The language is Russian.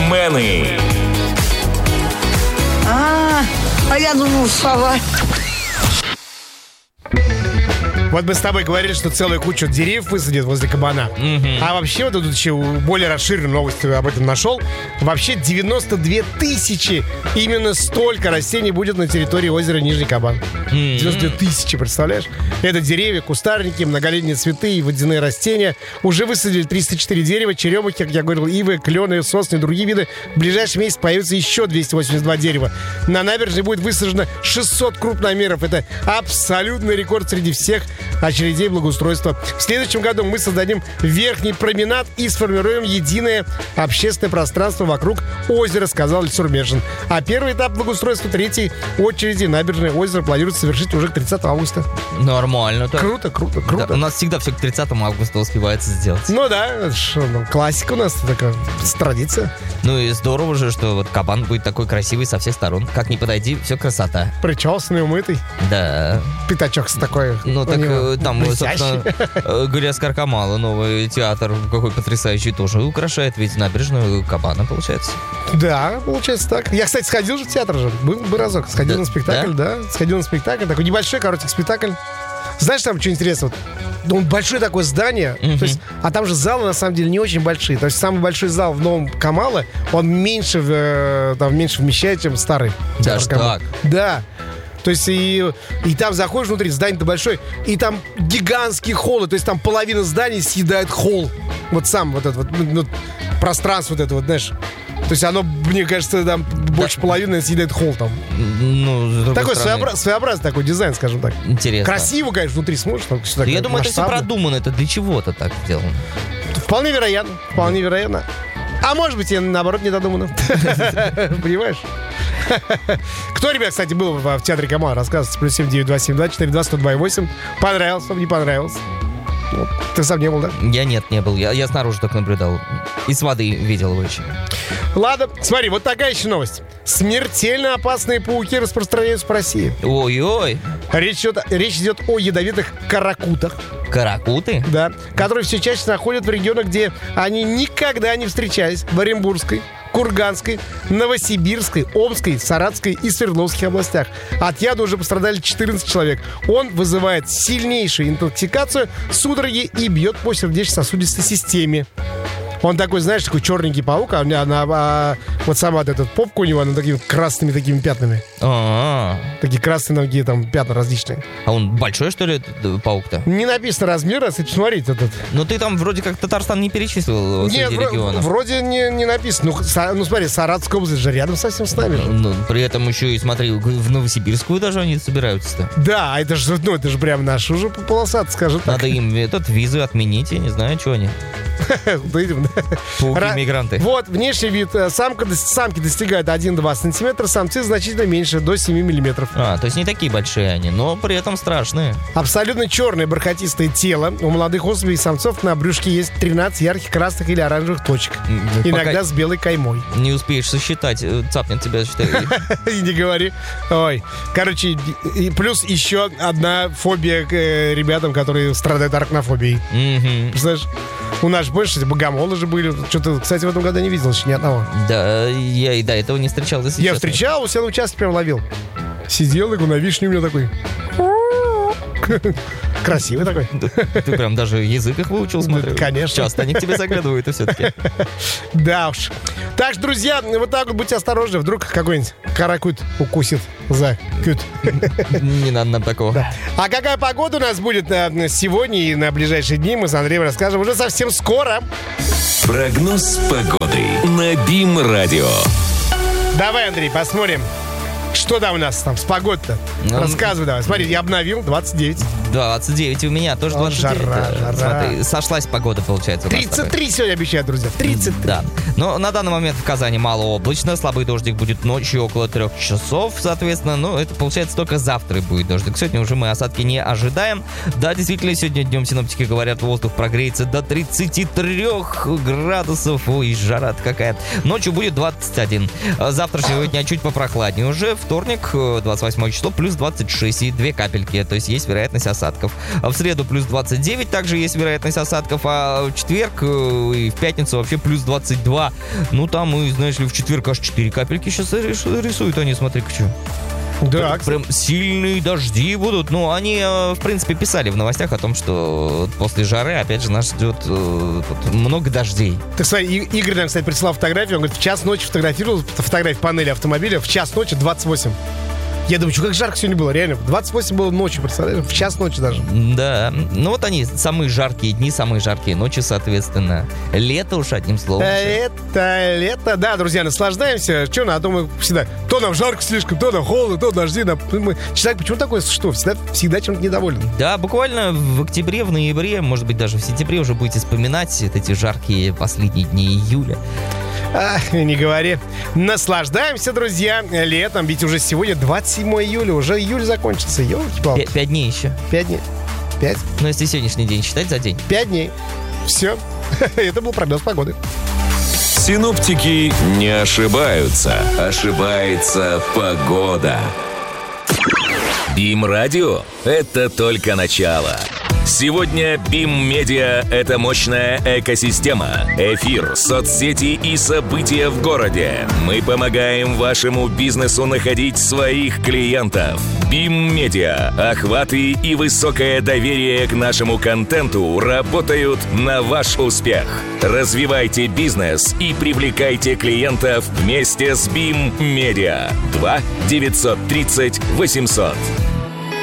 Бармены. А я думал, сова. Вот мы с тобой говорили, что целую кучу деревьев высадят возле кабана. А вообще, вот тут еще более расширенную новость об этом нашел. Вообще 92 тысячи, именно столько растений будет на территории озера Нижний Кабан. 92 тысячи, представляешь? Это деревья, кустарники, многолетние цветы и водяные растения. Уже высадили 304 дерева, черемухи, как я говорил, ивы, клены, сосны и другие виды. В ближайший месяц появится еще 282 дерева. На набережной будет высажено 600 крупномеров. Это абсолютный рекорд среди всех очередей благоустройства. В следующем году мы создадим верхний променад и сформируем единое общественное пространство вокруг озера, сказал Ильсур Мешин. А первый этап благоустройства третьей очереди набережное озеро планируется совершить уже к 30 августа. Нормально. Так. Круто. Да, у нас всегда все к 30 августа успевается сделать. Ну да, классика у нас такая, традиция. Ну и здорово же, что вот кабан будет такой красивый со всех сторон. Как ни подойди, все красота. Причесанный, умытый. Да. Пятачок с такой. Ну так там, собственно, Галия Скаркамала, новый театр, какой потрясающий, тоже украшает ведь набережную Кабана, получается. Да, получается так. Я, кстати, сходил же в театр же. Был бы разок. Сходил на спектакль, да? Сходил на спектакль. Такой небольшой, короткий спектакль. Знаешь, там что интересно? Вот, большое такое здание, то есть, а там же залы, на самом деле, не очень большие. То есть самый большой зал в новом Камала, он меньше вмещает, чем старый. Даже так? Да. То есть и там заходишь внутри, здание-то большое, и там гигантские холлы, то есть там половина здания съедает холл. Вот сам вот это вот пространство вот это вот, знаешь. То есть оно, мне кажется, там больше половины съедает холл там. Ну, такой своеобразный такой дизайн, скажем так. Интересно. Красиво, конечно, внутри смотришь. Там, я думаю, это все продумано, это для чего-то так сделано. Вполне вероятно. А может быть, и наоборот не додумано. Понимаешь? Кто, ребят, кстати, был в театре Камала? Рассказывайте. +7 9272 420 102 Понравился, не понравился? Вот. Ты сам не был, да? Я не был. Я снаружи только наблюдал. И с воды видел его еще. Ладно, смотри, вот такая еще новость. Смертельно опасные пауки распространяются по России. Ой-ой. Речь идет о ядовитых каракутах. Каракуты? Да, которые все чаще находят в регионах, где они никогда не встречались. В Оренбургской, Курганской, Новосибирской, Омской, Саратовской и Свердловской областях. От яда уже пострадали 14 человек. Он вызывает сильнейшую интоксикацию, судороги и бьет по сердечно-сосудистой системе. Он такой, знаешь, такой черненький паук, вот сама вот эта попка у него, она такими красными такими пятнами. Такие красные ноги, там пятна различные. А он большой, что ли, этот паук-то? Не написано размер, если посмотреть этот. Ну ты там вроде как Татарстан не перечислил среди регионов. Вроде не написано. Ну смотри, Саратовская область же рядом совсем с нами. Ну, при этом еще и, смотри, в Новосибирскую даже они собираются-то. Да, это же прям наш уже полосат, скажи так. Надо им визы отменить, я не знаю, что они. Пауки-мигранты. Вот, внешний вид. Самки достигают 1-2 сантиметра, самцы значительно меньше, до 7 миллиметров. То есть не такие большие они, но при этом страшные. Абсолютно черное бархатистое тело. У молодых особей и самцов на брюшке есть 13 ярких красных или оранжевых точек. Иногда с белой каймой. Не успеешь сосчитать, цапнет тебя, считай. И не говори. Ой. Короче, и плюс еще одна фобия к ребятам, которые страдают арахнофобией. Знаешь? У нас же больше богомолы же были. Что-то, кстати, в этом году не видел еще ни одного. Да, я и до этого не встречал. Я встречал, у себя на участке прям ловил. Сидел, и на вишне у меня такой. Красивый такой. Ты прям даже язык их выучил, смотрю. Конечно. Часто они к тебе заглядывают и все-таки. Да уж. Так что, друзья, вот так вот будьте осторожны. Вдруг какой-нибудь каракут укусит за кют. Не надо нам такого. Да. А какая погода у нас будет сегодня и на ближайшие дни, мы с Андреем расскажем уже совсем скоро. Прогноз погоды на БИМ-радио. Давай, Андрей, посмотрим. Что там у нас там с погодой-то? Рассказывай давай. Смотри, я обновил 29. 29 у меня тоже 29. Жара. Смотри, сошлась погода, получается. 33 сегодня обещают, друзья. 33. Да. Но на данный момент в Казани малооблачно. Слабый дождик будет ночью около 3 часов, соответственно. Ну, это получается только завтра будет дождик. Сегодня уже мы осадки не ожидаем. Да, действительно, сегодня днем синоптики говорят, воздух прогреется до 33 градусов. Ой, жара-то какая. Ночью будет 21. Завтрашнего дня чуть попрохладнее уже. Вторник вторник, 28 число, плюс 26 и 2 капельки, то есть есть вероятность осадков. В среду плюс 29, также есть вероятность осадков, а в четверг и в пятницу вообще плюс 22. Ну, там, знаешь ли, в четверг аж 4 капельки сейчас рисуют они, смотри-ка, что. Да, прям сильные дожди будут. Ну, они, в принципе, писали в новостях о том, что после жары, опять же, нас ждет много дождей. Так, смотри, Игорь нам, кстати, прислал фотографию. Он говорит, в час ночи фотографировал фотографию панели автомобиля. В час ночи 28. Я думаю, что как жарко сегодня было, реально. 28 было ночью, представляешь? В час ночи даже. Да. Ну, вот они, самые жаркие дни, самые жаркие ночи, соответственно. Лето уж, одним словом. Лето. Да, друзья, наслаждаемся. Че, а то мы всегда... То нам жарко слишком, то нам холодно, то дожди. Человек, почему такое, что? Всегда чем-то недоволен. Да, буквально в октябре, в ноябре, может быть, даже в сентябре уже будете вспоминать эти жаркие последние дни июля. Не говори. Наслаждаемся, друзья, летом. Ведь уже сегодня 27 июля. Уже июль закончится. Ёлки-палки. 5 дней еще. 5 дней. 5? Ну, если сегодняшний день считать за день. 5 дней. Все. Это был прогноз погоды. Синоптики не ошибаются. Ошибается погода. БИМ-радио – это только начало. Сегодня БИМ-медиа – это мощная экосистема. Эфир, соцсети и события в городе. Мы помогаем вашему бизнесу находить своих клиентов. БИМ-медиа, охваты и высокое доверие к нашему контенту работают на ваш успех. Развивайте бизнес и привлекайте клиентов вместе с БИМ-медиа. 2 930 800.